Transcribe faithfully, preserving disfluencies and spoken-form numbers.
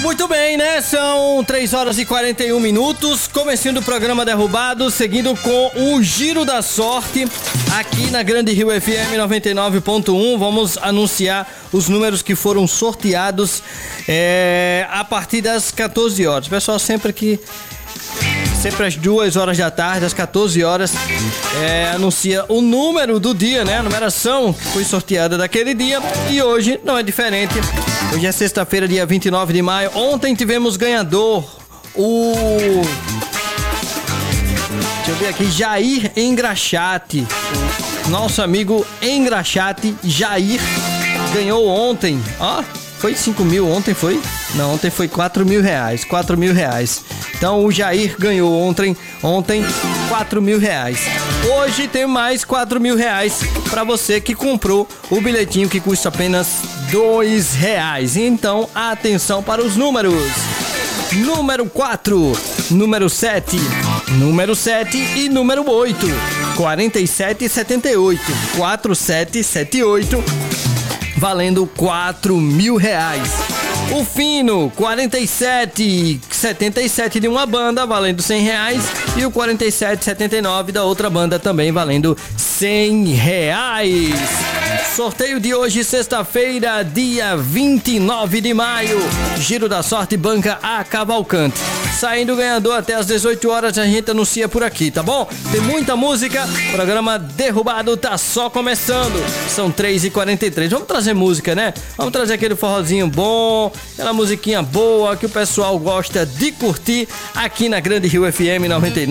Muito bem, né? São três horas e quarenta e um minutos, começando o programa Derrubado, seguindo com o Giro da Sorte, aqui na Grande Rio F M noventa e nove ponto um. Vamos anunciar os números que foram sorteados é, a partir das quatorze horas. Pessoal, sempre aqui, sempre às duas horas da tarde, às quatorze horas, é, anuncia o número do dia, né? A numeração que foi sorteada daquele dia, e hoje não é diferente. Hoje é sexta-feira, dia vinte e nove de maio. Ontem tivemos ganhador, o... Deixa eu ver aqui, Jair Engraxate. Nosso amigo Engraxate, Jair, ganhou ontem. Ó, foi cinco mil, ontem foi? Não, ontem foi quatro mil reais, quatro mil reais. Então o Jair ganhou ontem, ontem quatro mil reais. Hoje tem mais quatro mil reais para você que comprou o bilhetinho que custa apenas dois reais. Então, atenção para os números. Número quatro, número sete, número sete e número oito. quarenta e sete e setenta e oito. quatro sete sete oito. Valendo quatro mil reais. O fino, quarenta e sete setenta e sete de uma banda, valendo cem reais. E o quarenta e sete setenta e nove da outra banda, também valendo cem reais. Sorteio de hoje, sexta-feira, dia vinte e nove de maio. Giro da Sorte, banca A Cavalcante. Saindo ganhador até às dezoito horas, a gente anuncia por aqui, tá bom? Tem muita música, o programa Derrubado tá só começando. São três e quarenta e três. Vamos trazer música, né? Vamos trazer aquele forrozinho bom, aquela musiquinha boa que o pessoal gosta de curtir aqui na Grande Rio F M noventa e nove.